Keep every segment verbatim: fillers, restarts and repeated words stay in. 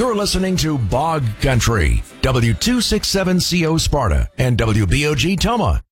You're listening to Bog Country, W two sixty-seven C O Sparta and W B O G Toma.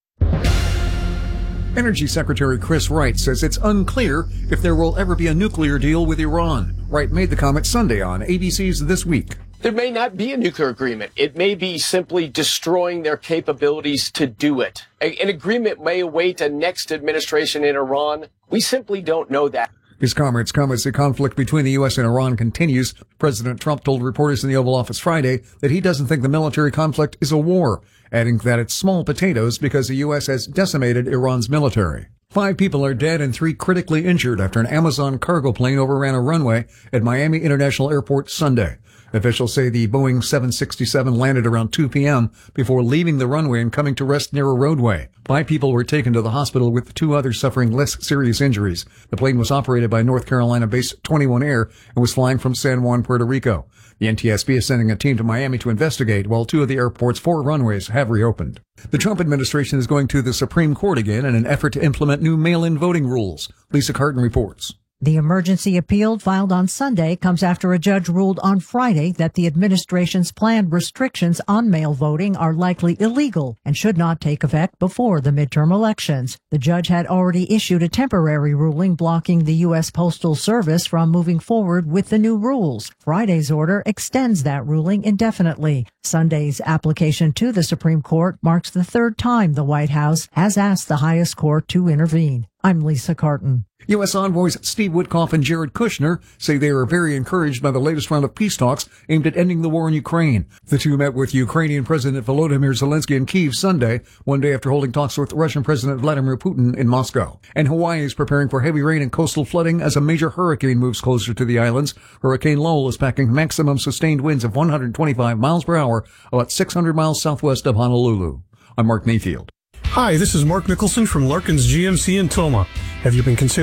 Energy Secretary Chris Wright says it's unclear if there will ever be a nuclear deal with Iran. Wright made the comment Sunday on A B C's This Week. There may not be a nuclear agreement. It may be simply destroying their capabilities to do it. A- an agreement may await a next administration in Iran. We simply don't know that. His comments come as the conflict between the U S and Iran continues. President Trump told reporters in the Oval Office Friday that he doesn't think the military conflict is a war, adding that it's small potatoes because the U S has decimated Iran's military. Five people are dead and three critically injured after an Amazon cargo plane overran a runway at Miami International Airport Sunday. Officials say the Boeing seven sixty-seven landed around two p.m. before leaving the runway and coming to rest near a roadway. Five people were taken to the hospital with two others suffering less serious injuries. The plane was operated by North Carolina-based twenty-one Air and was flying from San Juan, Puerto Rico. The N T S B is sending a team to Miami to investigate, while two of the airport's four runways have reopened. The Trump administration is going to the Supreme Court again in an effort to implement new mail-in voting rules. Lisa Carton reports. The emergency appeal filed on Sunday comes after a judge ruled on Friday that the administration's planned restrictions on mail voting are likely illegal and should not take effect before the midterm elections. The judge had already issued a temporary ruling blocking the U S Postal Service from moving forward with the new rules. Friday's order extends that ruling indefinitely. Sunday's application to the Supreme Court marks the third time the White House has asked the highest court to intervene. I'm Lisa Carton. U S envoys Steve Witkoff and Jared Kushner say they are very encouraged by the latest round of peace talks aimed at ending the war in Ukraine. The two met with Ukrainian President Volodymyr Zelensky in Kyiv Sunday, one day after holding talks with Russian President Vladimir Putin in Moscow. And Hawaii is preparing for heavy rain and coastal flooding as a major hurricane moves closer to the islands. Hurricane Lowell is packing maximum sustained winds of one hundred twenty-five miles per hour about six hundred miles southwest of Honolulu. I'm Mark Mayfield. Hi, this is Mark Nicholson from Larkins G M C in Toma. Have you been considering